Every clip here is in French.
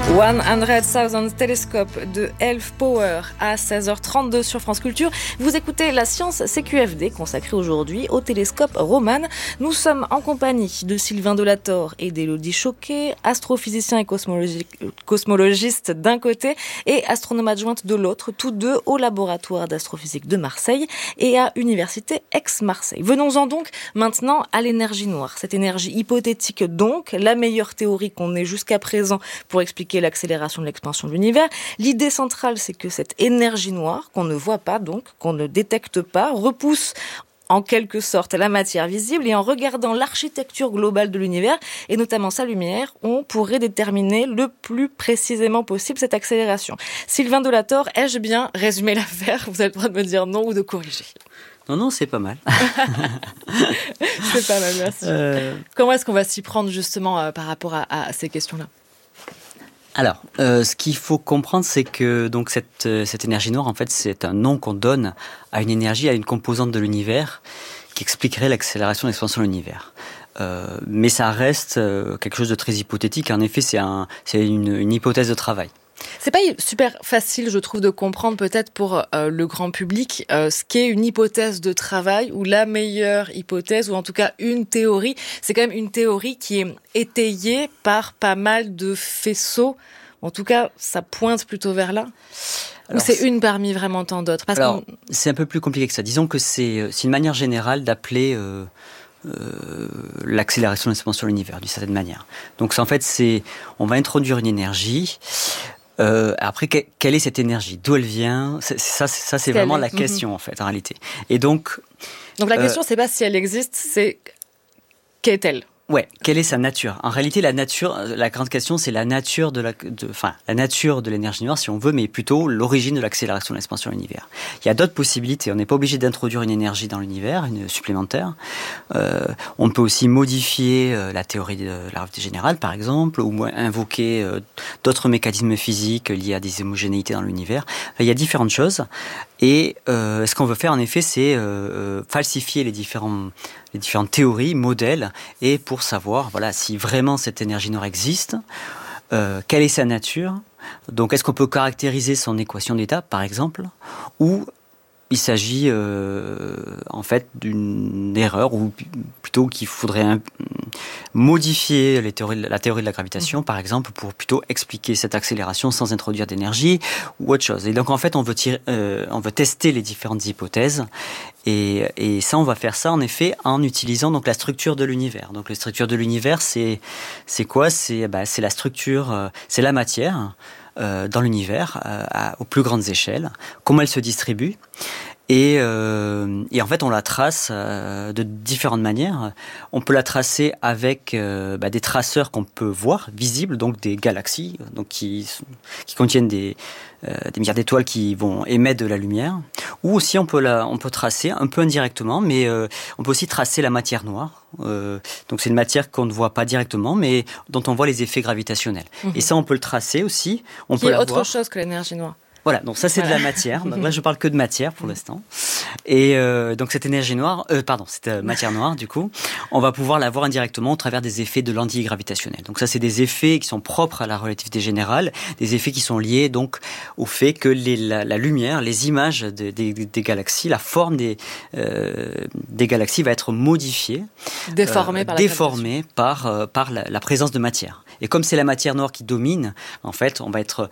100,000 Telescope de Elf Power à 16h32 sur France Culture. Vous écoutez la science CQFD consacrée aujourd'hui au télescope Roman. Nous sommes en compagnie de Sylvain Delator et d'Élodie Choquet, astrophysicien et cosmologiste d'un côté et astronome adjointe de l'autre, tous deux au laboratoire d'astrophysique de Marseille et à Université Aix-Marseille. Venons-en donc maintenant à l'énergie noire. Cette énergie hypothétique donc, la meilleure théorie qu'on ait jusqu'à présent pour expliquer l'accélération de l'expansion de l'univers. L'idée centrale, c'est que cette énergie noire, qu'on ne voit pas donc, qu'on ne détecte pas, repousse en quelque sorte la matière visible, et en regardant l'architecture globale de l'univers, et notamment sa lumière, on pourrait déterminer le plus précisément possible cette accélération. Sylvain Delator, ai-je bien résumé l'affaire ? Vous avez le droit de me dire non ou de corriger. Non, c'est pas mal. C'est pas mal, merci. Comment est-ce qu'on va s'y prendre justement par rapport à ces questions-là ? Alors, ce qu'il faut comprendre, c'est que donc cette énergie noire, en fait, c'est un nom qu'on donne à une énergie, à une composante de l'univers qui expliquerait l'accélération de l'expansion de l'univers. Mais ça reste quelque chose de très hypothétique. En effet, c'est une hypothèse de travail. C'est pas super facile, je trouve, de comprendre peut-être pour le grand public ce qu'est une hypothèse de travail ou la meilleure hypothèse, ou en tout cas une théorie. C'est quand même une théorie qui est étayée par pas mal de faisceaux. En tout cas, ça pointe plutôt vers là. Alors, ou c'est une parmi vraiment tant d'autres. C'est un peu plus compliqué que ça. Disons que c'est une manière générale d'appeler l'accélération de l'expansion de l'univers, d'une certaine manière. Donc en fait, on va introduire une énergie. Après, quelle est cette énergie ? D'où elle vient ? Ça, c'est vraiment la question, en fait, en réalité. Et donc la question, c'est pas si elle existe, c'est qu'est-elle ? Ouais, quelle est sa nature ? En réalité, la grande question, c'est la nature la nature de l'énergie noire, si on veut, mais plutôt l'origine de l'accélération de l'expansion de l'univers. Il y a d'autres possibilités. On n'est pas obligé d'introduire une énergie dans l'univers, une supplémentaire. On peut aussi modifier la théorie de la relativité générale, par exemple, ou invoquer d'autres mécanismes physiques liés à des homogénéités dans l'univers. Enfin, il y a différentes choses. Et ce qu'on veut faire, en effet, c'est falsifier les différentes théories, modèles, et pour savoir si vraiment cette énergie noire existe, quelle est sa nature. Donc, est-ce qu'on peut caractériser son équation d'état, par exemple, ou il s'agit en fait d'une erreur, ou plutôt qu'il faudrait modifier la théorie de la gravitation, par exemple, pour plutôt expliquer cette accélération sans introduire d'énergie ou autre chose. Et donc en fait, on veut tester les différentes hypothèses, et ça, on va faire ça en effet en utilisant donc la structure de l'univers. Donc la structure de l'univers, c'est quoi ? C'est la structure, c'est la matière. Dans l'univers, aux plus grandes échelles, comment elle se distribue. Et en fait, on la trace de différentes manières. On peut la tracer avec des traceurs qu'on peut voir, visibles, donc des galaxies, donc qui contiennent des milliards d'étoiles qui vont émettre de la lumière. Ou aussi, on peut tracer un peu indirectement, mais on peut aussi tracer la matière noire. Donc c'est une matière qu'on ne voit pas directement, mais dont on voit les effets gravitationnels. Et ça, on peut le tracer aussi. On peut autre chose que l'énergie noire. Voilà, donc ça c'est de la matière. Donc là je parle que de matière pour l'instant. Et donc cette énergie noire, cette matière noire du coup, on va pouvoir la voir indirectement au travers des effets de lentilles gravitationnelles. Donc ça c'est des effets qui sont propres à la relativité générale, des effets qui sont liés donc au fait que la lumière, les images des galaxies, la forme des galaxies va être modifiée, déformée par la présence de matière. Et comme c'est la matière noire qui domine, en fait, on va être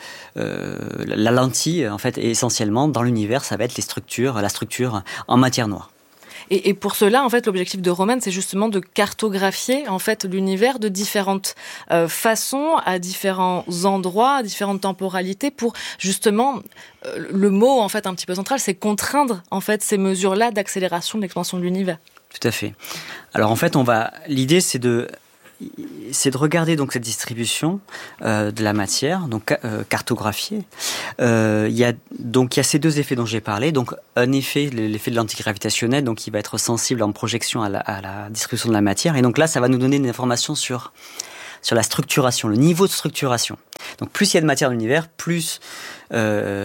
la lentille, en fait, essentiellement dans l'univers, ça va être la structure en matière noire. Et pour cela, en fait, l'objectif de Roman, c'est justement de cartographier en fait l'univers de différentes façons, à différents endroits, à différentes temporalités, pour justement le mot en fait un petit peu central, c'est contraindre en fait ces mesures-là d'accélération de l'expansion de l'univers. Tout à fait. Alors en fait, l'idée c'est de regarder donc cette distribution de la matière, donc cartographiée. Il y a ces deux effets dont j'ai parlé. Donc un effet, l'effet de l'antigravitationnel, donc qui va être sensible en projection à la distribution de la matière. Et donc là, ça va nous donner des informations sur la structuration, le niveau de structuration. Donc plus il y a de matière dans l'univers, plus on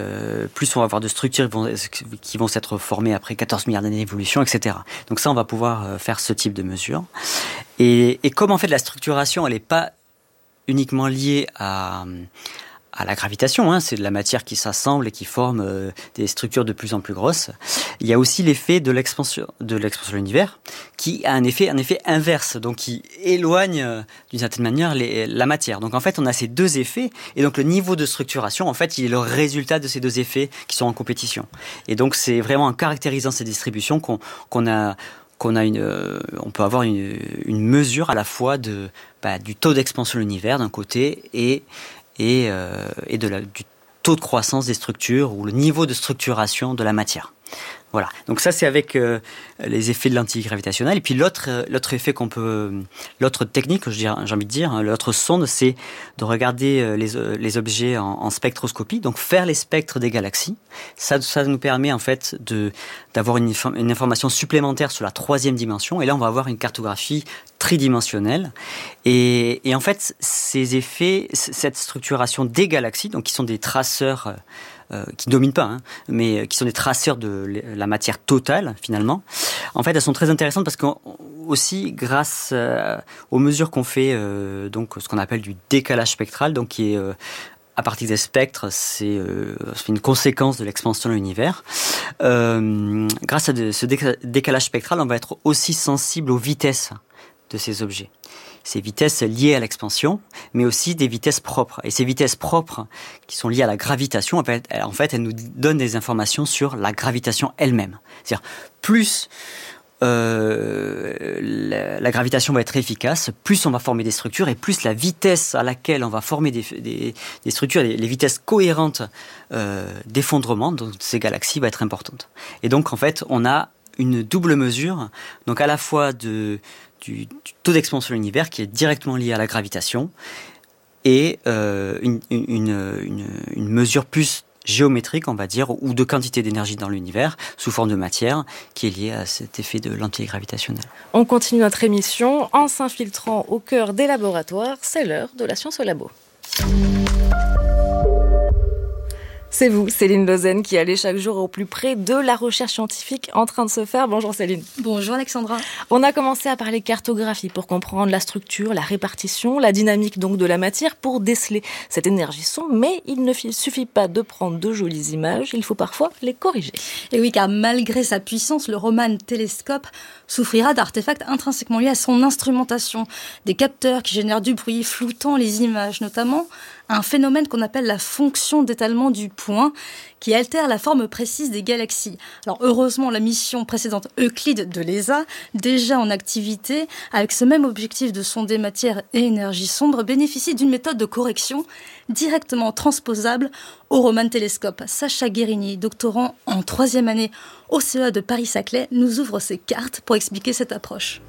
va avoir de structures qui vont s'être formées après 14 milliards d'années d'évolution, etc. Donc ça, on va pouvoir faire ce type de mesure. Et comme en fait la structuration, elle n'est pas uniquement lié à la gravitation, hein, c'est de la matière qui s'assemble et qui forme des structures de plus en plus grosses. Il y a aussi l'effet de l'expansion de l'univers, qui a un effet inverse, donc qui éloigne d'une certaine manière la matière. Donc en fait, on a ces deux effets, et donc le niveau de structuration, en fait, il est le résultat de ces deux effets qui sont en compétition. Et donc c'est vraiment en caractérisant ces distributions qu'on peut avoir une mesure à la fois du taux d'expansion de l'univers d'un côté et du taux de croissance des structures ou le niveau de structuration de la matière. Voilà. Donc ça, c'est avec les effets de l'antigravitationnel. Et puis l'autre effet l'autre technique, j'ai envie de dire, l'autre sonde, c'est de regarder les objets en spectroscopie. Donc faire les spectres des galaxies. Ça nous permet en fait d'avoir une information supplémentaire sur la troisième dimension. Et là, on va avoir une cartographie tridimensionnelle. Et en fait, ces effets, cette structuration des galaxies, donc qui sont des traceurs qui dominent pas, mais qui sont des traceurs de la matière totale finalement. En fait, elles sont très intéressantes parce qu'aussi grâce aux mesures qu'on fait, donc ce qu'on appelle du décalage spectral, donc qui est à partir des spectres, c'est une conséquence de l'expansion de l'univers. Grâce à ce décalage spectral, on va être aussi sensible aux vitesses de ces objets. Ces vitesses liées à l'expansion, mais aussi des vitesses propres. Et ces vitesses propres, qui sont liées à la gravitation, en fait, elles nous donnent des informations sur la gravitation elle-même. C'est-à-dire, plus la gravitation va être efficace, plus on va former des structures, et plus la vitesse à laquelle on va former des structures, les vitesses cohérentes d'effondrement de ces galaxies va être importante. Et donc, en fait, on a une double mesure, donc à la fois du taux d'expansion de l'univers qui est directement lié à la gravitation et une mesure plus géométrique, on va dire, ou de quantité d'énergie dans l'univers sous forme de matière qui est liée à cet effet de l'antigravitationnel. On continue notre émission en s'infiltrant au cœur des laboratoires. C'est l'heure de la science au labo. C'est vous, Céline Lausanne, qui allez chaque jour au plus près de la recherche scientifique en train de se faire. Bonjour Céline. Bonjour Alexandra. On a commencé à parler cartographie pour comprendre la structure, la répartition, la dynamique donc de la matière pour déceler cette énergie sombre. Mais il ne suffit pas de prendre de jolies images, il faut parfois les corriger. Et oui, car malgré sa puissance, le Roman télescope souffrira d'artefacts intrinsèquement liés à son instrumentation. Des capteurs qui génèrent du bruit, floutant les images, notamment un phénomène qu'on appelle la fonction d'étalement du point, qui altère la forme précise des galaxies. Alors heureusement, la mission précédente Euclide de l'ESA, déjà en activité, avec ce même objectif de sonder matière et énergie sombre, bénéficie d'une méthode de correction directement transposable au Roman télescope. Sacha Guérini, doctorant en 3e année au CEA de Paris-Saclay, nous ouvre ses cartes pour expliquer cette approche.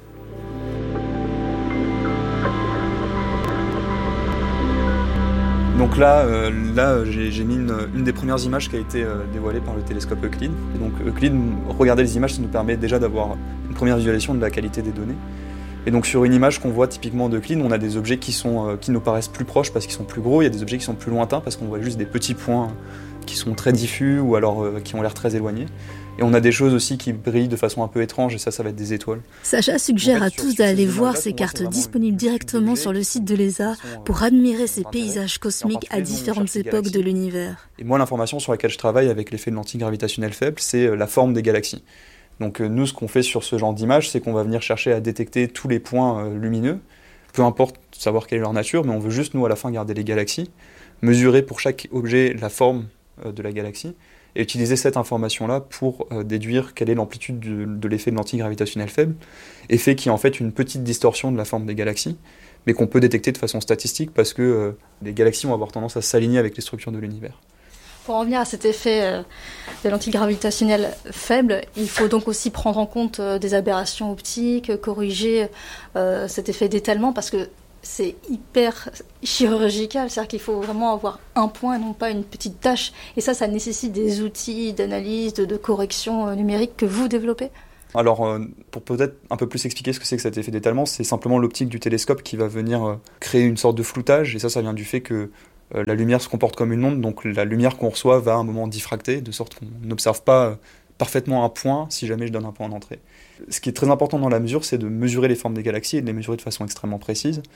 Donc là, j'ai mis une des premières images qui a été dévoilée par le télescope Euclide. Et donc Euclide, regarder les images, ça nous permet déjà d'avoir une première visualisation de la qualité des données. Et donc sur une image qu'on voit typiquement d'Euclide, on a des objets qui nous paraissent plus proches parce qu'ils sont plus gros, il y a des objets qui sont plus lointains parce qu'on voit juste des petits points qui sont très diffus ou alors qui ont l'air très éloignés. Et on a des choses aussi qui brillent de façon un peu étrange, et ça va être des étoiles. Sacha suggère à tous d'aller voir ces cartes disponibles directement sur le site de l'ESA pour admirer ces paysages cosmiques à différentes époques de l'univers. Et moi, l'information sur laquelle je travaille avec l'effet de l'antigravitationnel faible, c'est la forme des galaxies. Donc nous, ce qu'on fait sur ce genre d'image, c'est qu'on va venir chercher à détecter tous les points lumineux, peu importe savoir quelle est leur nature, mais on veut juste, nous, à la fin, garder les galaxies, mesurer pour chaque objet la forme de la galaxie, et utiliser cette information-là pour déduire quelle est l'amplitude de l'effet de l'antigravitationnel faible, effet qui est en fait une petite distorsion de la forme des galaxies, mais qu'on peut détecter de façon statistique parce que les galaxies vont avoir tendance à s'aligner avec les structures de l'univers. Pour en venir à cet effet de l'antigravitationnel faible, il faut donc aussi prendre en compte des aberrations optiques, corriger cet effet d'étalement, parce que c'est hyper chirurgical, c'est-à-dire qu'il faut vraiment avoir un point et non pas une petite tache. Et ça nécessite des outils d'analyse, de correction numérique que vous développez. Alors, pour peut-être un peu plus expliquer ce que c'est que cet effet d'étalement, c'est simplement l'optique du télescope qui va venir créer une sorte de floutage, et ça vient du fait que la lumière se comporte comme une onde, donc la lumière qu'on reçoit va à un moment diffracter, de sorte qu'on n'observe pas parfaitement un point si jamais je donne un point d'entrée. Ce qui est très important dans la mesure, c'est de mesurer les formes des galaxies et de les mesurer de façon extrêmement précise.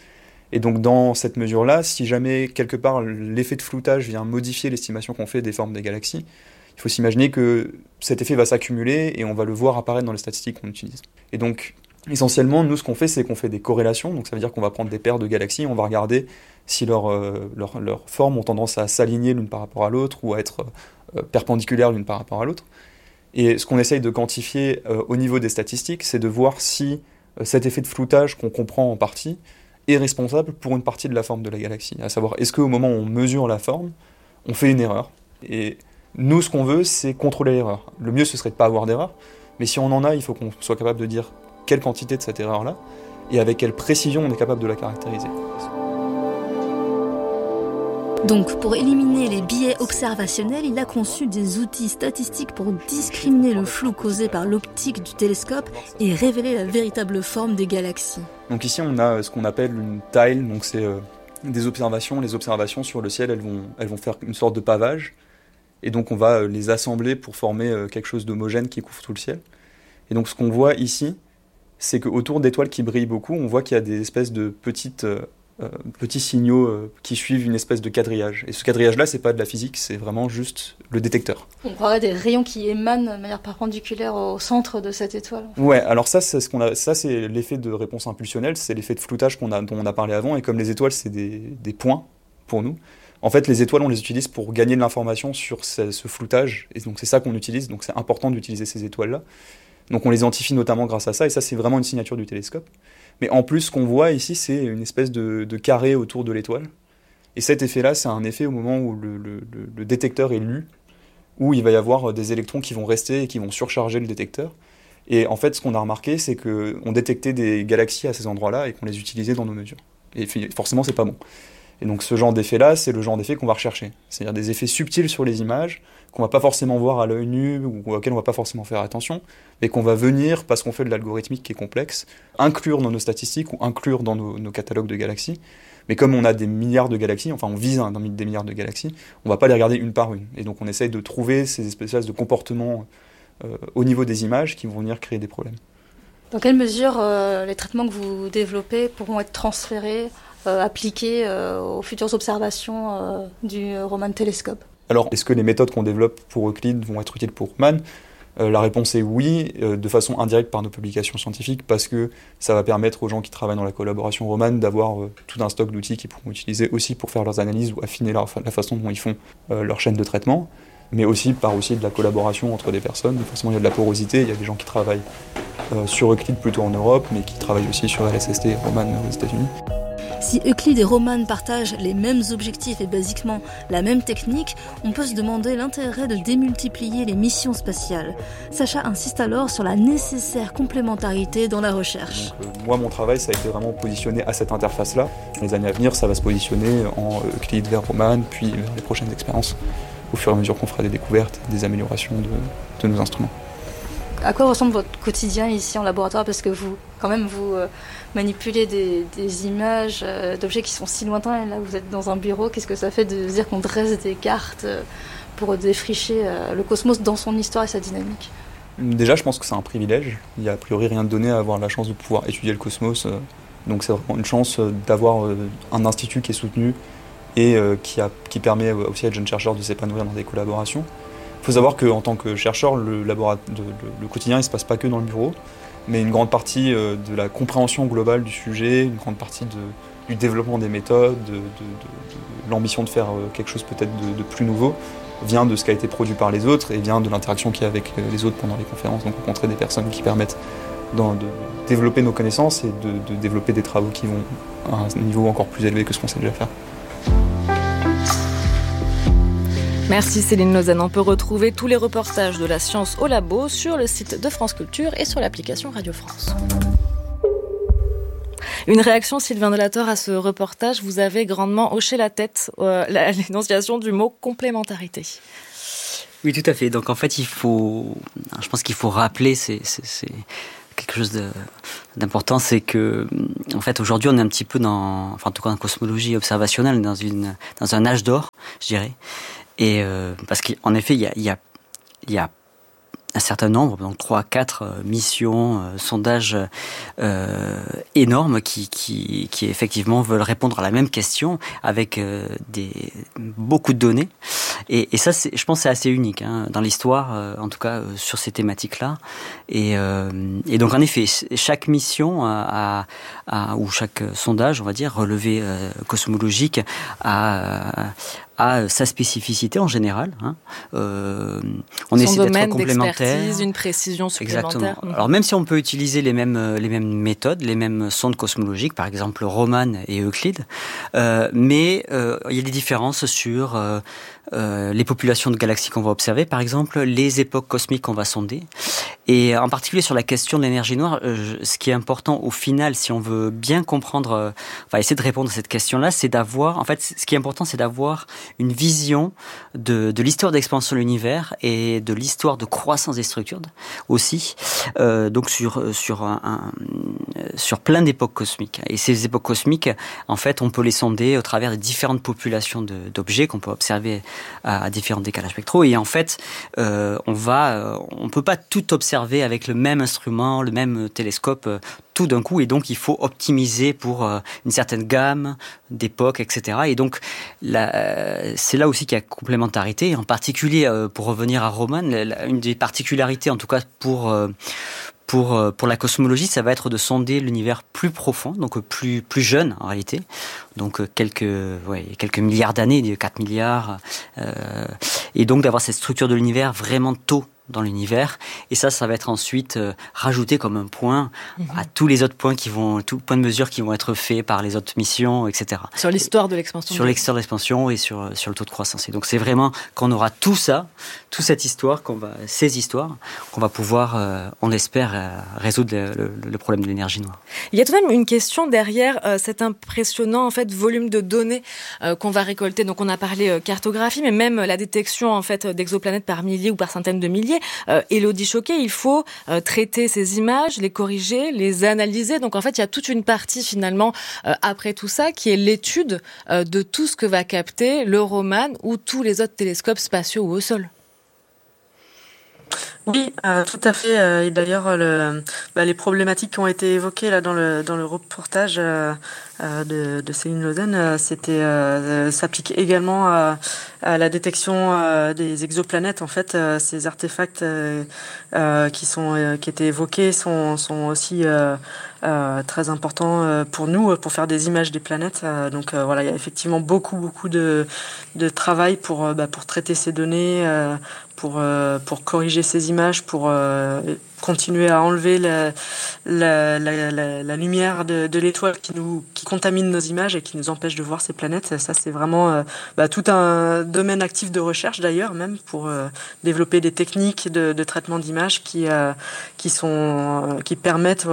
Et donc dans cette mesure-là, si jamais quelque part l'effet de floutage vient modifier l'estimation qu'on fait des formes des galaxies, il faut s'imaginer que cet effet va s'accumuler et on va le voir apparaître dans les statistiques qu'on utilise. Et donc essentiellement, nous ce qu'on fait, c'est qu'on fait des corrélations, donc ça veut dire qu'on va prendre des paires de galaxies, et on va regarder si leurs formes ont tendance à s'aligner l'une par rapport à l'autre ou à être perpendiculaires l'une par rapport à l'autre. Et ce qu'on essaye de quantifier au niveau des statistiques, c'est de voir si cet effet de floutage qu'on comprend en partie est responsable pour une partie de la forme de la galaxie. À savoir, est-ce qu'au moment où on mesure la forme, on fait une erreur? Et nous, ce qu'on veut, c'est contrôler l'erreur. Le mieux, ce serait de ne pas avoir d'erreur, mais si on en a, il faut qu'on soit capable de dire quelle quantité de cette erreur-là, et avec quelle précision on est capable de la caractériser. Donc, pour éliminer les biais observationnels, il a conçu des outils statistiques pour discriminer le flou causé par l'optique du télescope et révéler la véritable forme des galaxies. Donc ici, on a ce qu'on appelle une tile, donc c'est des observations. Les observations sur le ciel, elles vont faire une sorte de pavage, et donc on va les assembler pour former quelque chose d'homogène qui couvre tout le ciel. Et donc ce qu'on voit ici, c'est qu'autour d'étoiles qui brillent beaucoup, on voit qu'il y a des espèces de petits signaux qui suivent une espèce de quadrillage. Et ce quadrillage-là, c'est pas de la physique, c'est vraiment juste le détecteur. On croirait des rayons qui émanent de manière perpendiculaire au centre de cette étoile. Ouais, alors ça, c'est l'effet de réponse impulsionnelle, c'est l'effet de floutage dont on a parlé avant, et comme les étoiles, c'est des points pour nous, en fait, les étoiles, on les utilise pour gagner de l'information sur ce floutage, et donc c'est ça qu'on utilise, donc c'est important d'utiliser ces étoiles-là. Donc on les identifie notamment grâce à ça, et ça c'est vraiment une signature du télescope. Mais en plus, ce qu'on voit ici, c'est une espèce de carré autour de l'étoile. Et cet effet-là, c'est un effet au moment où le détecteur est lu, où il va y avoir des électrons qui vont rester et qui vont surcharger le détecteur. Et en fait, ce qu'on a remarqué, c'est qu'on détectait des galaxies à ces endroits-là et qu'on les utilisait dans nos mesures. Et forcément, c'est pas bon. Et donc ce genre d'effet-là, c'est le genre d'effet qu'on va rechercher. C'est-à-dire des effets subtils sur les images, qu'on va pas forcément voir à l'œil nu, ou auxquels on va pas forcément faire attention, mais qu'on va venir, parce qu'on fait de l'algorithmique qui est complexe, inclure dans nos statistiques ou inclure dans nos catalogues de galaxies. Mais comme on a des milliards de galaxies, enfin on vise des milliards de galaxies, on va pas les regarder une par une. Et donc on essaye de trouver ces espèces de comportements au niveau des images qui vont venir créer des problèmes. Dans quelle mesure les traitements que vous développez pourront être transférés, appliqués aux futures observations du Roman télescope? Alors, est-ce que les méthodes qu'on développe pour Euclide vont être utiles pour Roman ? La réponse est oui, de façon indirecte par nos publications scientifiques, parce que ça va permettre aux gens qui travaillent dans la collaboration Roman d'avoir tout un stock d'outils qu'ils pourront utiliser aussi pour faire leurs analyses ou affiner la façon dont ils font leur chaîne de traitement, mais aussi par de la collaboration entre des personnes. Forcément, il y a de la porosité, il y a des gens qui travaillent sur Euclide plutôt en Europe, mais qui travaillent aussi sur LSST et Roman aux États-Unis. Si Euclide et Roman partagent les mêmes objectifs et basiquement la même technique, on peut se demander l'intérêt de démultiplier les missions spatiales. Sacha insiste alors sur la nécessaire complémentarité dans la recherche. Donc, moi, mon travail, ça a été vraiment positionné à cette interface-là. Dans les années à venir, ça va se positionner en Euclide vers Roman, puis vers les prochaines expériences, au fur et à mesure qu'on fera des découvertes, des améliorations de nos instruments. À quoi ressemble votre quotidien ici en laboratoire? Parce que vous manipulez des images d'objets qui sont si lointains, et là vous êtes dans un bureau. Qu'est-ce que ça fait de se dire qu'on dresse des cartes pour défricher le cosmos dans son histoire et sa dynamique? Déjà, je pense que c'est un privilège. Il n'y a a priori rien de donné à avoir la chance de pouvoir étudier le cosmos. Donc c'est vraiment une chance d'avoir un institut qui est soutenu et qui permet aussi à de jeunes chercheurs de s'épanouir dans des collaborations. Il faut savoir qu'en tant que chercheur, le quotidien ne se passe pas que dans le bureau, mais une grande partie de la compréhension globale du sujet, une grande partie du développement des méthodes, de l'ambition de faire quelque chose peut-être de plus nouveau, vient de ce qui a été produit par les autres et vient de l'interaction qu'il y a avec les autres pendant les conférences. Donc rencontrer des personnes qui permettent de développer nos connaissances et de développer des travaux qui vont à un niveau encore plus élevé que ce qu'on sait déjà faire. Merci Céline Lausanne. On peut retrouver tous les reportages de la science au labo sur le site de France Culture et sur l'application Radio France. Une réaction, Sylvain Delator, à ce reportage. Vous avez grandement hoché la tête à l'énonciation du mot complémentarité. Oui, tout à fait. Donc en fait, je pense qu'il faut rappeler, c'est quelque chose d'important, c'est que en fait aujourd'hui on est un petit peu en tout cas en cosmologie observationnelle, dans un âge d'or, je dirais. Et parce qu'en effet, il y a un certain nombre, donc 3 à 4 missions, sondages énormes qui effectivement veulent répondre à la même question avec beaucoup de données. Et ça, je pense, c'est assez unique dans l'histoire, en tout cas sur ces thématiques-là. Et donc, en effet, chaque mission ou chaque sondage, on va dire, relevé cosmologique a sa spécificité en général. On essaie d'être complémentaires. Une précision supplémentaire. Exactement. Alors même si on peut utiliser les mêmes méthodes, les mêmes sondes cosmologiques, par exemple Roman et Euclide, mais il y a des différences sur les populations de galaxies qu'on va observer, par exemple les époques cosmiques qu'on va sonder. Et en particulier sur la question de l'énergie noire, ce qui est important au final, si on veut bien comprendre, essayer de répondre à cette question-là, c'est d'avoir, en fait, ce qui est important, c'est d'avoir une vision de l'histoire d'expansion de l'univers et de l'histoire de croissance des structures aussi, donc sur plein d'époques cosmiques. Et ces époques cosmiques, en fait, on peut les sonder au travers des différentes populations d'objets qu'on peut observer à différents décalages spectraux. Et en fait, on peut pas tout observer avec le même instrument, le même télescope tout d'un coup, et donc il faut optimiser pour une certaine gamme d'époques, etc. Et donc c'est là aussi qu'il y a complémentarité, en particulier pour revenir à Roman, une des particularités, en tout cas pour la cosmologie, ça va être de sonder l'univers plus profond, donc plus jeune en réalité, donc quelques milliards d'années, 4 milliards, et donc d'avoir cette structure de l'univers vraiment tôt dans l'univers, et ça va être ensuite rajouté comme un point à tous les autres points tous points de mesure qui vont être faits par les autres missions, etc. Sur l'histoire de l'expansion. Sur l'histoire de l'expansion et sur le taux de croissance. Et donc c'est vraiment quand on aura tout ça, toute cette histoire, ces histoires, qu'on va pouvoir, on l'espère, résoudre le problème de l'énergie noire. Il y a tout de même une question derrière cet impressionnant volume de données qu'on va récolter. Donc on a parlé cartographie, mais même la détection d'exoplanètes par milliers ou par centaines de milliers. Élodie Choquet, il faut traiter ces images, les corriger, les analyser. Donc en fait, il y a toute une partie finalement après tout ça qui est l'étude de tout ce que va capter le Roman ou tous les autres télescopes spatiaux ou au sol. Oui, tout à fait. Et d'ailleurs, les problématiques qui ont été évoquées là dans le reportage de Céline Lausanne, s'applique également à la détection des exoplanètes. En fait, ces artefacts qui étaient évoqués sont aussi très importants pour nous, pour faire des images des planètes. Donc voilà, il y a effectivement beaucoup de travail pour traiter ces données, pour corriger ces images, pour continuer à enlever la lumière de l'étoile qui contamine nos images et qui nous empêche de voir ces planètes. Ça, c'est vraiment tout un domaine actif de recherche d'ailleurs, même pour développer des techniques de traitement d'images qui permettent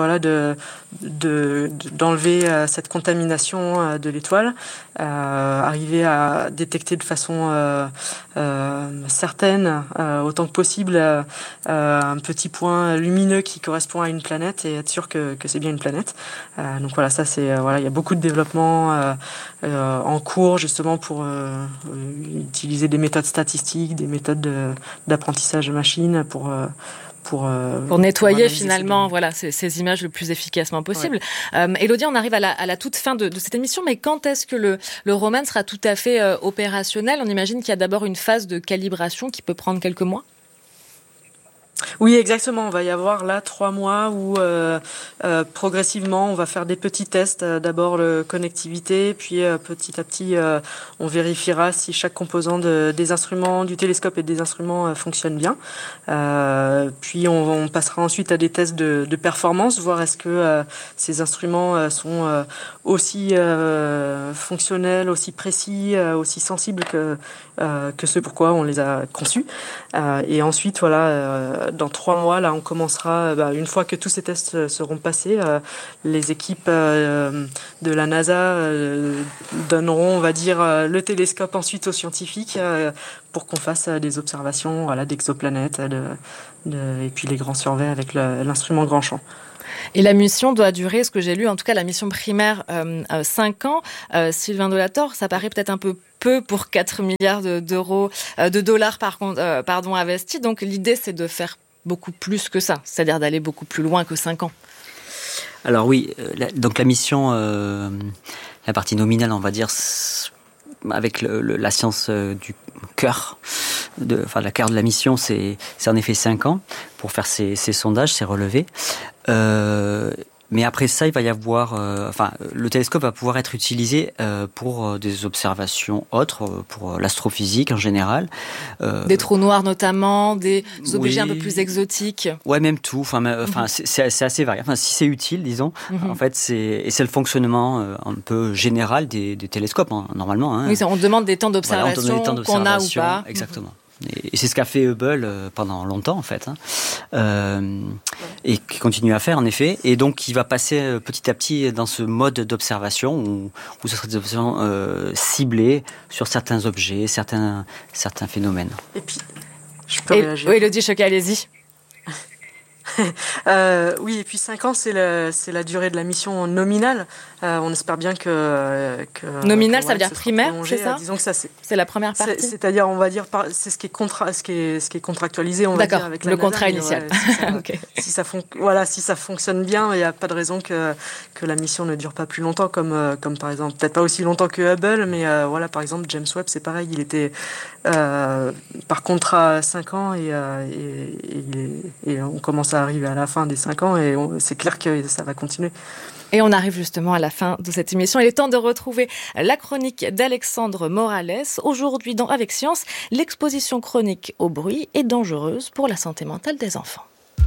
d'enlever cette contamination de l'étoile, arriver à détecter de façon certaine, autant que possible, un petit point lumineux qui correspond à une planète et être sûr que c'est bien une planète. Donc voilà, ça c'est il y a beaucoup de développement en cours justement pour utiliser des méthodes statistiques, des méthodes d'apprentissage machine pour nettoyer finalement ces images le plus efficacement possible. Ouais. Élodie, on arrive à la toute fin de cette émission, mais quand est-ce que le Roman sera tout à fait opérationnel ? On imagine qu'il y a d'abord une phase de calibration qui peut prendre quelques mois. Oui, exactement. On va y avoir là 3 mois où progressivement on va faire des petits tests. D'abord la connectivité, puis petit à petit on vérifiera si chaque composant des instruments du télescope et des instruments fonctionne bien. Puis on passera ensuite à des tests de performance, voir est-ce que ces instruments sont aussi fonctionnels, aussi précis, aussi sensibles que ce pourquoi on les a conçus. Et ensuite dans 3 mois, là, on commencera, une fois que tous ces tests seront passés, les équipes de la NASA donneront, on va dire, le télescope ensuite aux scientifiques pour qu'on fasse des observations d'exoplanètes et puis les grands surveys avec l'instrument grand champ. Et la mission doit durer, ce que j'ai lu, en tout cas la mission primaire, 5 ans. Sylvain Delator, ça paraît peut-être un peu pour 4 milliards de dollars investis. Donc l'idée, c'est de faire beaucoup plus que ça, c'est-à-dire d'aller beaucoup plus loin que 5 ans. Alors oui, donc la mission, la partie nominale, on va dire, avec la science du cœur, la cœur de la mission, c'est en effet 5 ans pour faire ces sondages, ces relevés. Mais après ça, il va y avoir, le télescope va pouvoir être utilisé pour des observations autres, pour l'astrophysique en général. Des trous noirs notamment, des objets un peu plus exotiques. Ouais, même tout. C'est assez varié. Enfin, si c'est utile, disons. En fait, c'est le fonctionnement un peu général des télescopes, normalement. Hein. Oui, on demande des temps d'observation qu'on a ou pas. Exactement. Et c'est ce qu'a fait Hubble pendant longtemps, en fait, et qui continue à faire, en effet. Et donc, il va passer petit à petit dans ce mode d'observation où ce serait des observations ciblées sur certains objets, certains phénomènes. Et puis, je peux réagir. Oui, Elodie Choquet, allez-y. Oui, et puis 5 ans, c'est la durée de la mission nominale. On espère bien que nominale, ça veut dire primaire, c'est ça ? Disons que ça, c'est la première partie. C'est-à-dire, on va dire, c'est ce qui est contractualisé, on va dire, avec la NASA, contrat initial. Okay. Si ça fonctionne bien, il n'y a pas de raison que la mission ne dure pas plus longtemps, comme par exemple, peut-être pas aussi longtemps que Hubble, mais par exemple, James Webb, c'est pareil, il était par contrat 5 ans et on commence à arriver à la fin des 5 ans et c'est clair que ça va continuer. Et on arrive justement à la fin de cette émission. Il est temps de retrouver la chronique d'Alexandre Morales. Aujourd'hui, dans Avec Science, l'exposition chronique au bruit est dangereuse pour la santé mentale des enfants.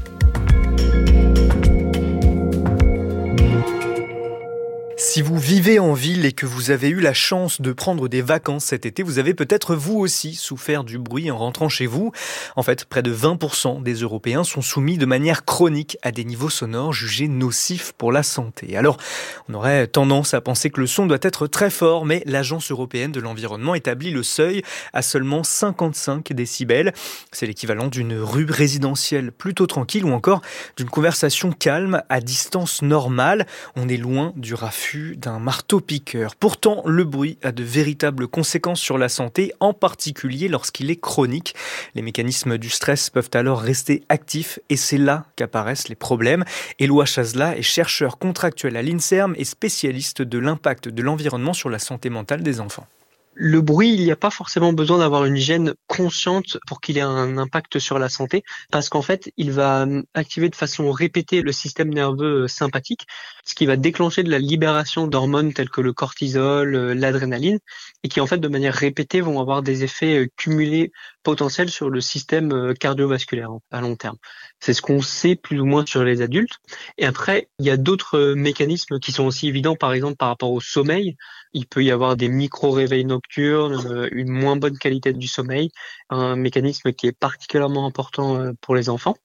Si vous vivez en ville et que vous avez eu la chance de prendre des vacances cet été, vous avez peut-être vous aussi souffert du bruit en rentrant chez vous. En fait, près de 20% des Européens sont soumis de manière chronique à des niveaux sonores jugés nocifs pour la santé. Alors, on aurait tendance à penser que le son doit être très fort, mais l'Agence européenne de l'environnement établit le seuil à seulement 55 décibels. C'est l'équivalent d'une rue résidentielle plutôt tranquille ou encore d'une conversation calme à distance normale. On est loin du raffut d'un marteau-piqueur. Pourtant, le bruit a de véritables conséquences sur la santé, en particulier lorsqu'il est chronique. Les mécanismes du stress peuvent alors rester actifs et c'est là qu'apparaissent les problèmes. Éloi Chazela est chercheur contractuel à l'INSERM et spécialiste de l'impact de l'environnement sur la santé mentale des enfants. Le bruit, il n'y a pas forcément besoin d'avoir une hygiène consciente pour qu'il ait un impact sur la santé, parce qu'en fait, il va activer de façon répétée le système nerveux sympathique, ce qui va déclencher de la libération d'hormones telles que le cortisol, l'adrénaline, et qui en fait, de manière répétée, vont avoir des effets cumulés potentiels sur le système cardiovasculaire à long terme. C'est ce qu'on sait plus ou moins sur les adultes. Et après, il y a d'autres mécanismes qui sont aussi évidents, par exemple par rapport au sommeil. Il peut y avoir des micro-réveils nocturnes, une moins bonne qualité du sommeil, un mécanisme qui est particulièrement important pour les enfants.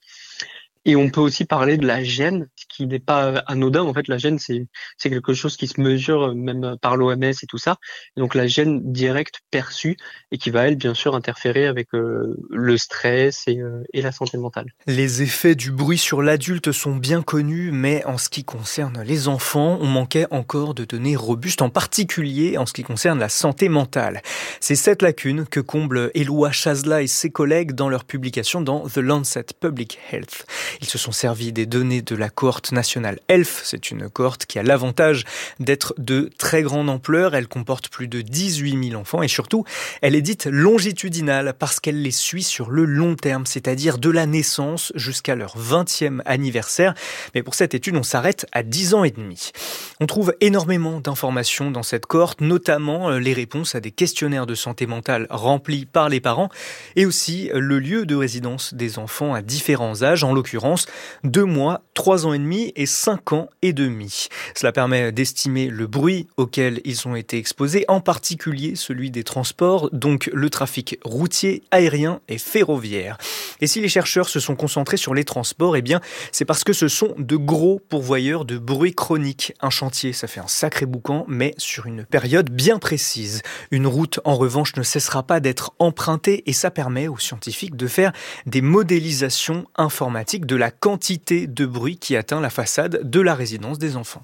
Et on peut aussi parler de la gêne, ce qui n'est pas anodin. En fait, la gêne, c'est quelque chose qui se mesure même par l'OMS et tout ça. Et donc, la gêne directe perçue et qui va, elle, bien sûr, interférer avec le stress et la santé mentale. Les effets du bruit sur l'adulte sont bien connus, mais en ce qui concerne les enfants, on manquait encore de données robustes, en particulier en ce qui concerne la santé mentale. C'est cette lacune que comble Éloi Chazela et ses collègues dans leur publication dans The Lancet Public Health. Ils se sont servis des données de la cohorte nationale ELF. C'est une cohorte qui a l'avantage d'être de très grande ampleur. Elle comporte plus de 18 000 enfants et surtout, elle est dite longitudinale parce qu'elle les suit sur le long terme, c'est-à-dire de la naissance jusqu'à leur 20e anniversaire. Mais pour cette étude, on s'arrête à 10 ans et demi. On trouve énormément d'informations dans cette cohorte, notamment les réponses à des questionnaires de santé mentale remplis par les parents et aussi le lieu de résidence des enfants à différents âges, en l'occurrence 2 mois, 3 ans et demi et 5 ans et demi. Cela permet d'estimer le bruit auquel ils ont été exposés, en particulier celui des transports, donc le trafic routier, aérien et ferroviaire. Et si les chercheurs se sont concentrés sur les transports, eh bien, c'est parce que ce sont de gros pourvoyeurs de bruit chronique. Un chantier, ça fait un sacré boucan, mais sur une période bien précise. Une route, en revanche, ne cessera pas d'être empruntée et ça permet aux scientifiques de faire des modélisations informatiques de la quantité de bruit qui atteint la façade de la résidence des enfants.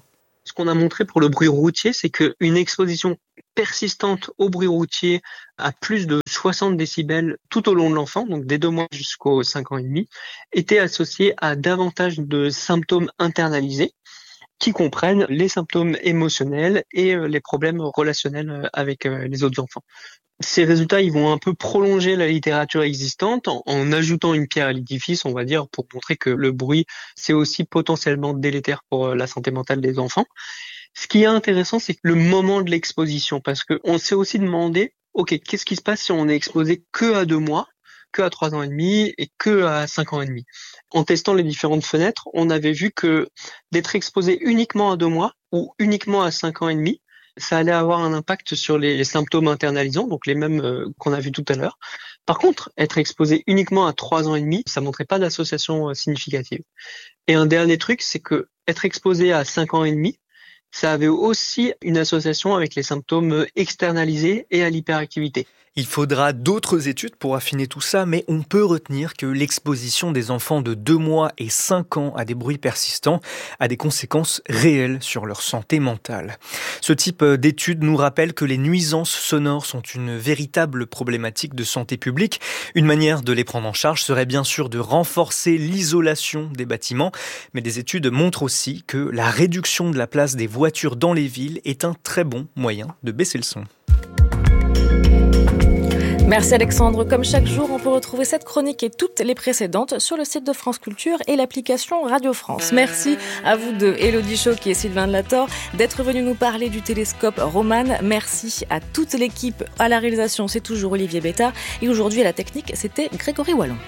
Ce qu'on a montré pour le bruit routier, c'est qu'une exposition persistante au bruit routier à plus de 60 décibels tout au long de l'enfant, donc dès 2 mois jusqu'aux 5 ans et demi, était associée à davantage de symptômes internalisés qui comprennent les symptômes émotionnels et les problèmes relationnels avec les autres enfants. Ces résultats, ils vont un peu prolonger la littérature existante en ajoutant une pierre à l'édifice, on va dire, pour montrer que le bruit, c'est aussi potentiellement délétère pour la santé mentale des enfants. Ce qui est intéressant, c'est le moment de l'exposition, parce qu'on s'est aussi demandé, ok, qu'est-ce qui se passe si on est exposé que à 2 mois, que à 3 ans et demi et que à 5 ans et demi. En testant les différentes fenêtres, on avait vu que d'être exposé uniquement à 2 mois ou uniquement à 5 ans et demi, ça allait avoir un impact sur les symptômes internalisants, donc les mêmes qu'on a vu tout à l'heure. Par contre, être exposé uniquement à 3 ans et demi, ça montrait pas d'association significative. Et un dernier truc, c'est que être exposé à 5 ans et demi, ça avait aussi une association avec les symptômes externalisés et à l'hyperactivité. Il faudra d'autres études pour affiner tout ça, mais on peut retenir que l'exposition des enfants de 2 mois et 5 ans à des bruits persistants a des conséquences réelles sur leur santé mentale. Ce type d'études nous rappelle que les nuisances sonores sont une véritable problématique de santé publique. Une manière de les prendre en charge serait bien sûr de renforcer l'isolation des bâtiments, mais des études montrent aussi que la réduction de la place des voitures dans les villes est un très bon moyen de baisser le son. Merci Alexandre. Comme chaque jour, on peut retrouver cette chronique et toutes les précédentes sur le site de France Culture et l'application Radio France. Merci à vous deux, Élodie Choquet et Sylvain Delator, d'être venus nous parler du télescope Roman. Merci à toute l'équipe. À la réalisation, c'est toujours Olivier Bétard. Et aujourd'hui, à la technique, c'était Grégory Wallon.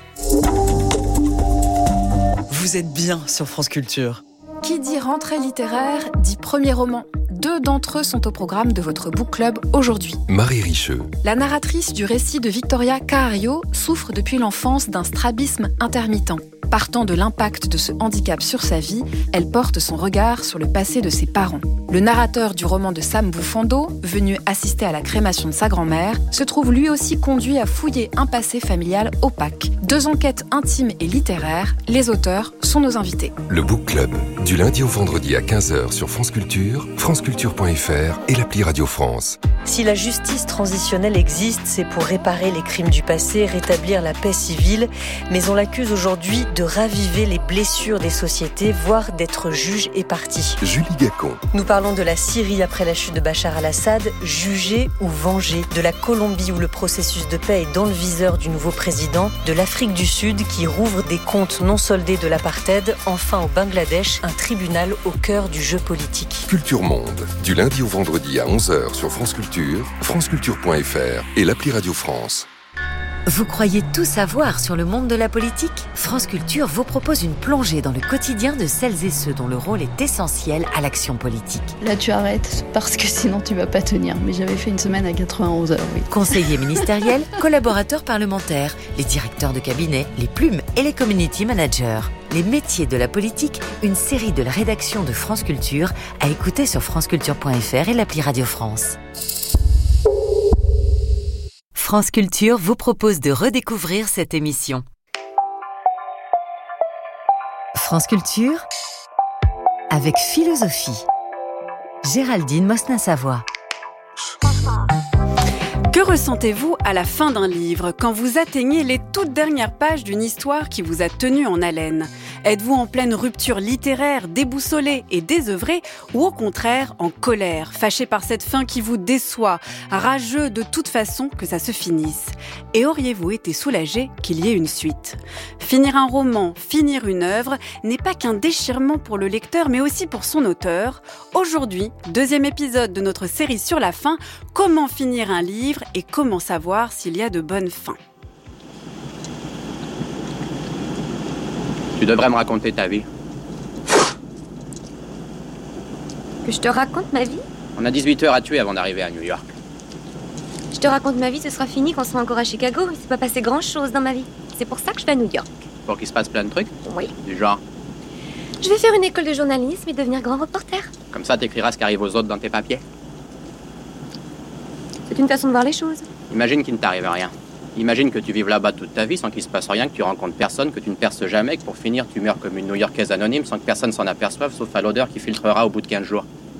Vous êtes bien sur France Culture. Qui dit rentrée littéraire, dit premier roman. 2 d'entre eux sont au programme de votre book club aujourd'hui. Marie Richeux. La narratrice du récit de Victoria Cahario souffre depuis l'enfance d'un strabisme intermittent. Partant de l'impact de ce handicap sur sa vie, elle porte son regard sur le passé de ses parents. Le narrateur du roman de Sam Bufando, venu assister à la crémation de sa grand-mère, se trouve lui aussi conduit à fouiller un passé familial opaque. 2 enquêtes intimes et littéraires, les auteurs sont nos invités. Le Book Club, du lundi au vendredi à 15h sur France Culture, franceculture.fr et l'appli Radio France. Si la justice transitionnelle existe, c'est pour réparer les crimes du passé, rétablir la paix civile, mais on l'accuse aujourd'hui de raviver les blessures des sociétés, voire d'être juge et partie. Julie Gacon. Nous parlons de la Syrie après la chute de Bachar al-Assad, jugé ou vengé, de la Colombie où le processus de paix est dans le viseur du nouveau président, de l'Afrique du Sud qui rouvre des comptes non soldés de l'apartheid, enfin au Bangladesh, un tribunal au cœur du jeu politique. Culture Monde, du lundi au vendredi à 11h sur France Culture, franceculture.fr et l'appli Radio France. Vous croyez tout savoir sur le monde de la politique ? France Culture vous propose une plongée dans le quotidien de celles et ceux dont le rôle est essentiel à l'action politique. Là, tu arrêtes parce que sinon tu vas pas tenir. Mais j'avais fait une semaine à 91 heures, oui. Conseillers ministériels, collaborateurs parlementaires, les directeurs de cabinet, les plumes et les community managers. Les métiers de la politique, une série de la rédaction de France Culture à écouter sur franceculture.fr et l'appli Radio France. France Culture vous propose de redécouvrir cette émission. France Culture avec philosophie. Géraldine Mosna-Savoie. Que ressentez-vous à la fin d'un livre, quand vous atteignez les toutes dernières pages d'une histoire qui vous a tenu en haleine ? Êtes-vous en pleine rupture littéraire, déboussolé et désœuvré, ou au contraire en colère, fâché par cette fin qui vous déçoit, rageux de toute façon que ça se finisse ? Et auriez-vous été soulagé qu'il y ait une suite ? Finir un roman, finir une œuvre, n'est pas qu'un déchirement pour le lecteur, mais aussi pour son auteur. Aujourd'hui, 2e épisode de notre série sur la fin, comment finir un livre et comment savoir s'il y a de bonnes fins. Tu devrais me raconter ta vie. Que je te raconte ma vie ? On a 18 heures à tuer avant d'arriver à New York. Je te raconte ma vie, ce sera fini quand on sera encore à Chicago. Il s'est pas passé grand-chose dans ma vie. C'est pour ça que je vais à New York. Pour qu'il se passe plein de trucs ? Oui. Du genre ? Je vais faire une école de journalisme et devenir grand reporter. Comme ça, t'écriras ce qui arrive aux autres dans tes papiers. C'est une façon de voir les choses. Imagine qu'il ne t'arrive rien. Imagine que tu vives là-bas toute ta vie sans qu'il se passe rien, que tu rencontres personne, que tu ne perces jamais, que pour finir, tu meurs comme une New-Yorkaise anonyme sans que personne s'en aperçoive, sauf à l'odeur qui filtrera au bout de 15 jours.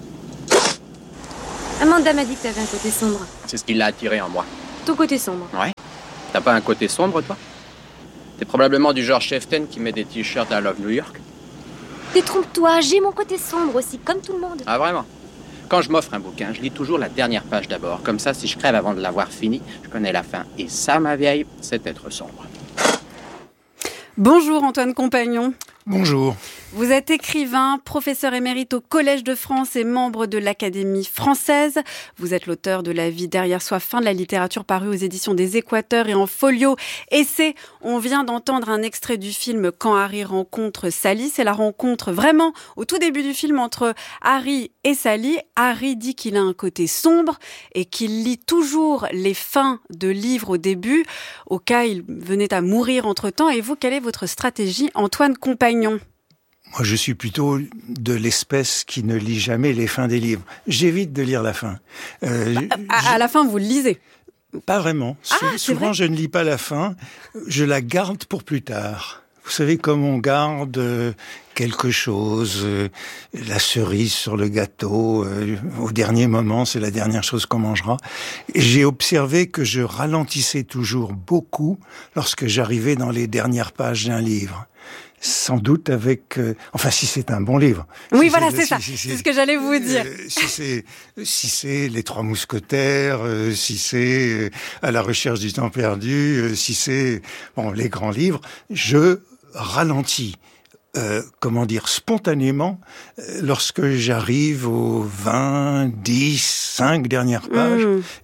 Amanda m'a dit que t'avais un côté sombre. C'est ce qui l'a attiré en moi. Ton côté sombre. Ouais. T'as pas un côté sombre, toi? T'es probablement du genre cheftain qui met des t-shirts à Love New York. Détrompe-toi, j'ai mon côté sombre aussi, comme tout le monde. Ah, vraiment? Quand je m'offre un bouquin, je lis toujours la dernière page d'abord. Comme ça, si je crève avant de l'avoir fini, je connais la fin. Et ça, ma vieille, c'est être sombre. Bonjour Antoine Compagnon. Bonjour. Vous êtes écrivain, professeur émérite au Collège de France et membre de l'Académie française. Vous êtes l'auteur de La vie derrière soi, fin de la littérature, paru aux éditions des Équateurs et en folio. Essai, on vient d'entendre un extrait du film Quand Harry rencontre Sally. C'est la rencontre vraiment au tout début du film entre Harry et Sally. Harry dit qu'il a un côté sombre et qu'il lit toujours les fins de livres au début, au cas il venait à mourir entre-temps. Et vous, quelle est votre stratégie, Antoine Compagnon ? Moi, je suis plutôt de l'espèce qui ne lit jamais les fins des livres. J'évite de lire la fin. À la fin, vous le lisez ? Pas vraiment. Souvent, je ne lis pas la fin. Je la garde pour plus tard. Vous savez, comme on garde quelque chose, la cerise sur le gâteau, au dernier moment, c'est la dernière chose qu'on mangera. Et j'ai observé que je ralentissais toujours beaucoup lorsque j'arrivais dans les dernières pages d'un livre. Sans doute avec... enfin, si c'est un bon livre. Oui, si voilà, c'est ça. C'est ce que j'allais vous dire. Si c'est Les Trois Mousquetaires, si c'est À la recherche du temps perdu, si c'est les grands livres, je ralentis. Spontanément, lorsque j'arrive aux 20, 10, 5 dernières pages.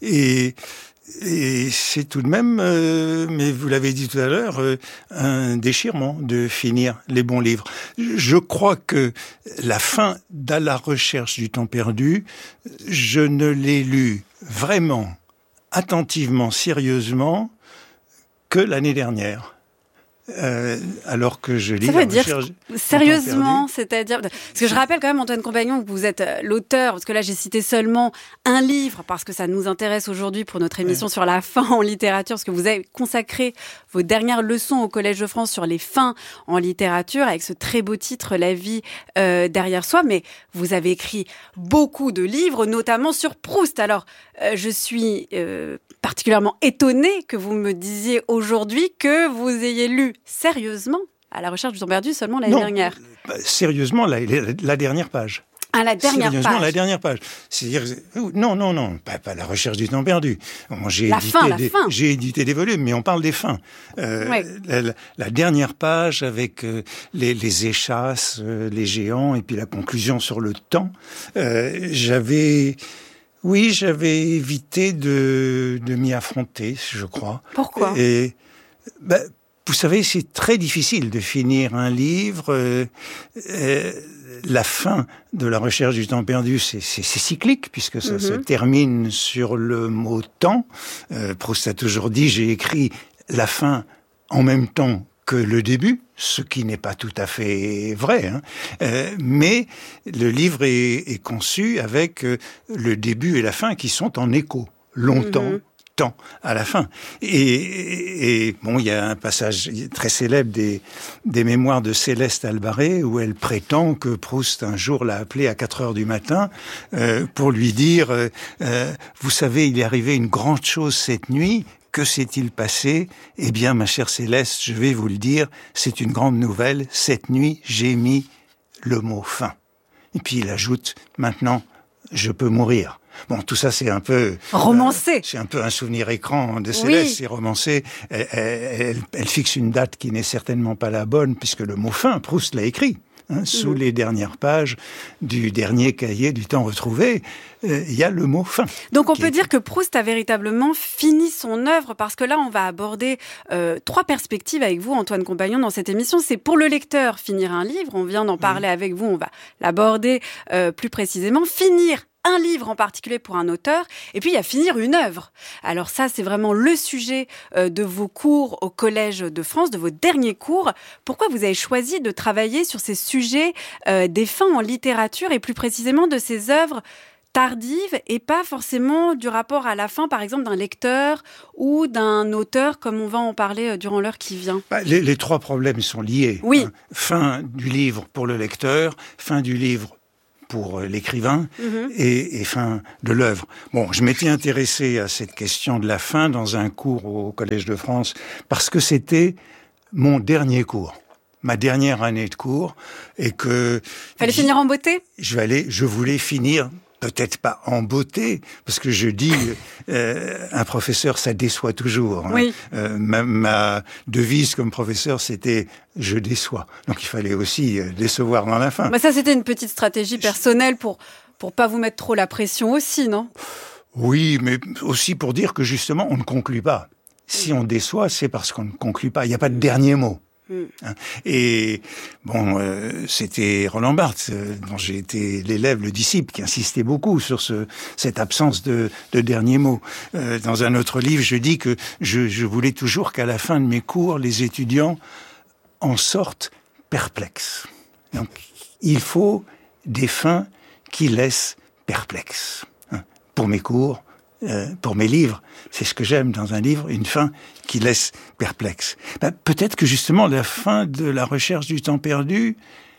Et c'est tout de même, mais vous l'avez dit tout à l'heure, un déchirement de finir les bons livres. Je crois que la fin d'À la recherche du temps perdu, je ne l'ai lu vraiment, attentivement, sérieusement, que l'année dernière. Alors que je lis. Ça veut dire sérieusement, c'est-à-dire parce que je rappelle quand même, Antoine Compagnon, que vous êtes l'auteur, parce que là j'ai cité seulement un livre parce que ça nous intéresse aujourd'hui pour notre émission sur la fin en littérature, parce que vous avez consacré vos dernières leçons au Collège de France sur les fins en littérature avec ce très beau titre La vie derrière soi. Mais vous avez écrit beaucoup de livres, notamment sur Proust. Alors je suis particulièrement étonnée que vous me disiez aujourd'hui que vous ayez lu sérieusement À la recherche du temps perdu seulement l'année dernière. Sérieusement, la dernière page. À la dernière Sérieusement, page. La dernière page. C'est-à-dire, non, pas La recherche du temps perdu. Bon, j'ai édité des volumes, mais on parle des fins. La dernière page avec les échasses, les géants, et puis la conclusion sur le temps. J'avais évité de m'y affronter, je crois. Pourquoi ? Vous savez, c'est très difficile de finir un livre. La fin de La recherche du temps perdu, c'est cyclique, puisque ça se termine sur le mot temps. Proust a toujours dit, j'ai écrit la fin en même temps que le début, ce qui n'est pas tout à fait vrai. Mais le livre est conçu avec le début et la fin qui sont en écho, longtemps. Temps à la fin. Et il y a un passage très célèbre des mémoires de Céleste Albaré où elle prétend que Proust un jour l'a appelée à 4 heures du matin pour lui dire vous savez, il est arrivé une grande chose cette nuit. Que s'est-il passé ? Eh bien, ma chère Céleste, je vais vous le dire, c'est une grande nouvelle. Cette nuit, j'ai mis le mot fin. Et puis il ajoute, maintenant, je peux mourir. Bon, tout ça, c'est un peu... romancé. C'est un peu un souvenir écran de Céleste, oui. C'est romancé. Elle fixe une date qui n'est certainement pas la bonne, puisque le mot fin, Proust l'a écrit. Sous les dernières pages du dernier cahier du temps retrouvé, il y a le mot fin. Donc on peut dire que Proust a véritablement fini son œuvre, parce que là on va aborder 3 perspectives avec vous, Antoine Compagnon, dans cette émission. C'est pour le lecteur, finir un livre, on vient d'en parler avec vous, on va l'aborder plus précisément. Finir un livre en particulier pour un auteur, et puis il y a finir une œuvre. Alors ça, c'est vraiment le sujet de vos cours au Collège de France, de vos derniers cours. Pourquoi vous avez choisi de travailler sur ces sujets des fins en littérature, et plus précisément de ces œuvres tardives, et pas forcément du rapport à la fin, par exemple, d'un lecteur ou d'un auteur, comme on va en parler durant l'heure qui vient? Les 3 problèmes sont liés. Oui. Fin du livre pour le lecteur, fin du livre pour l'écrivain et fin de l'œuvre. Bon, je m'étais intéressé à cette question de la fin dans un cours au Collège de France parce que c'était mon dernier cours, ma dernière année de cours, et que... Fallait finir en beauté ? Je voulais finir, peut-être pas en beauté, parce que je dis, un professeur, ça déçoit toujours. Oui. Ma devise comme professeur, c'était « je déçois ». Donc il fallait aussi décevoir dans la fin. Ça, c'était une petite stratégie personnelle pour pas vous mettre trop la pression aussi, non ? Oui, mais aussi pour dire que justement, on ne conclut pas. Si on déçoit, c'est parce qu'on ne conclut pas. Il n'y a pas de dernier mot. Et bon, c'était Roland Barthes, dont j'ai été l'élève, le disciple, qui insistait beaucoup sur cette absence de dernier mot. Dans un autre livre, je dis que je voulais toujours qu'à la fin de mes cours, les étudiants en sortent perplexes. Donc, il faut des fins qui laissent perplexes. Pour mes cours, pour mes livres, c'est ce que j'aime dans un livre, une fin qui laisse perplexe. Peut-être que justement la fin de La recherche du temps perdu,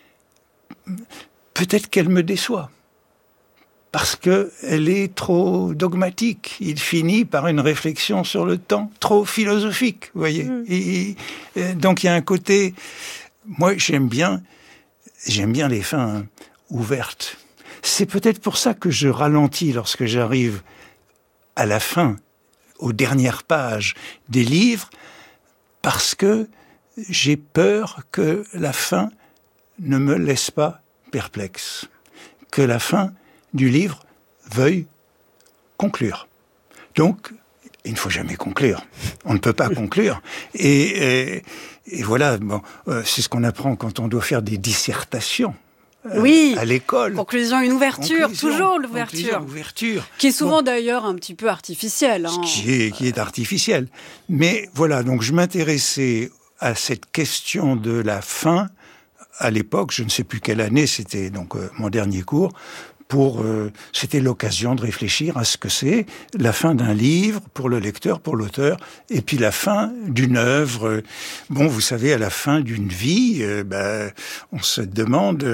peut-être qu'elle me déçoit. Parce qu'elle est trop dogmatique. Il finit par une réflexion sur le temps trop philosophique, vous voyez. Donc il y a un côté... Moi, j'aime bien les fins ouvertes. C'est peut-être pour ça que je ralentis lorsque j'arrive à la fin, aux dernières pages des livres, parce que j'ai peur que la fin ne me laisse pas perplexe, que la fin du livre veuille conclure. Donc, il ne faut jamais conclure. On ne peut pas conclure. Et voilà, c'est ce qu'on apprend quand on doit faire des dissertations. À l'école. Conclusion, une ouverture, toujours l'ouverture. Qui est souvent d'ailleurs un petit peu artificielle. Qui est artificielle. Mais voilà, donc je m'intéressais à cette question de la fin. À l'époque, je ne sais plus quelle année, c'était donc mon dernier cours. C'était l'occasion de réfléchir à ce que c'est la fin d'un livre pour le lecteur, pour l'auteur, et puis la fin d'une œuvre. Bon, vous savez, à la fin d'une vie, on se demande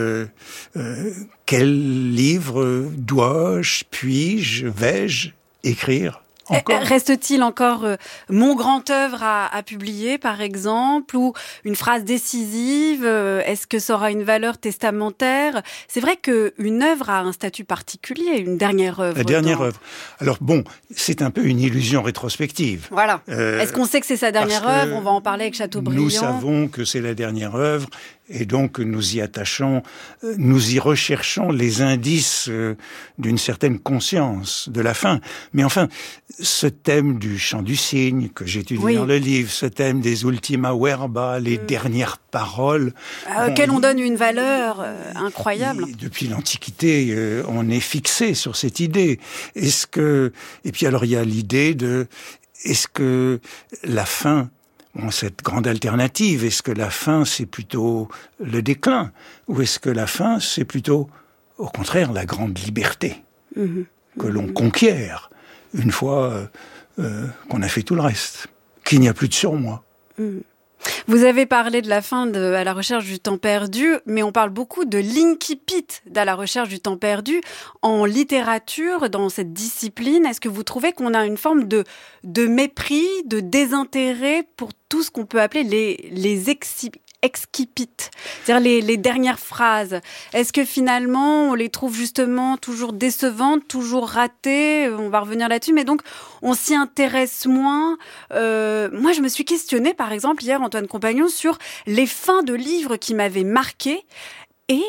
quel livre dois-je, puis-je, vais-je écrire encore. Reste-t-il encore mon grand œuvre à publier, par exemple, ou une phrase décisive? Est-ce que ça aura une valeur testamentaire? C'est vrai qu'une œuvre a un statut particulier, une dernière œuvre. La dernière œuvre. Alors bon, c'est un peu une illusion rétrospective. Voilà. Est-ce qu'on sait que c'est sa dernière œuvre? On va en parler avec Chateaubriand. Nous savons que c'est la dernière œuvre. Et donc, nous y attachons, nous y recherchons les indices d'une certaine conscience de la fin. Mais enfin, ce thème du chant du cygne que j'étudie dans le livre, ce thème des ultima verba, les dernières paroles, auxquelles on donne une valeur incroyable. Depuis l'Antiquité, on est fixé sur cette idée. Et puis alors, il y a l'idée est-ce que la fin... cette grande alternative, est-ce que la fin, c'est plutôt le déclin? Ou est-ce que la fin, c'est plutôt, au contraire, la grande liberté que l'on conquiert une fois qu'on a fait tout le reste, qu'il n'y a plus de surmoi? Vous avez parlé de la fin À la recherche du temps perdu, mais on parle beaucoup de l'incipit d'À la recherche du temps perdu. En littérature, dans cette discipline, est-ce que vous trouvez qu'on a une forme de mépris, de désintérêt pour tout ce qu'on peut appeler les excipit, c'est-à-dire les dernières phrases? Est-ce que finalement, on les trouve justement toujours décevantes, toujours ratées? On va revenir là-dessus, mais donc on s'y intéresse moins. Moi, je me suis questionnée, par exemple, hier, Antoine Compagnon, sur les fins de livres qui m'avaient marquée, et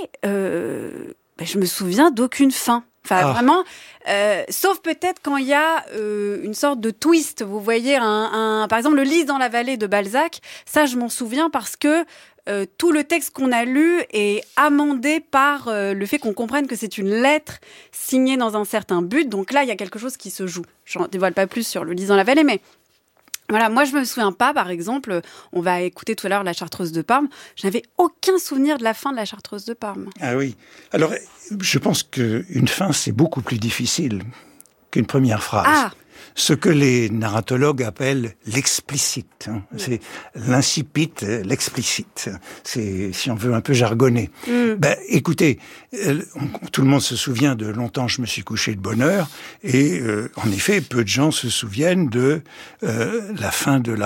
je me souviens d'aucune fin. Enfin, vraiment, sauf peut-être quand il y a une sorte de twist. Vous voyez, par exemple, le Lys dans la vallée de Balzac, ça, je m'en souviens parce que tout le texte qu'on a lu est amendé par le fait qu'on comprenne que c'est une lettre signée dans un certain but. Donc là, il y a quelque chose qui se joue. Je n'en dévoile pas plus sur le Lys dans la vallée, mais... Voilà, moi je me souviens pas, par exemple, on va écouter tout à l'heure La Chartreuse de Parme, je n'avais aucun souvenir de la fin de La Chartreuse de Parme. Ah oui, alors je pense qu'une fin c'est beaucoup plus difficile qu'une première phrase. ce que les narratologues appellent l'explicite. C'est l'insipide, l'explicite. C'est, si on veut, un peu jargonné. Écoutez, tout le monde se souvient de Longtemps je me suis couché de bonne heure, et en effet, peu de gens se souviennent de la fin de la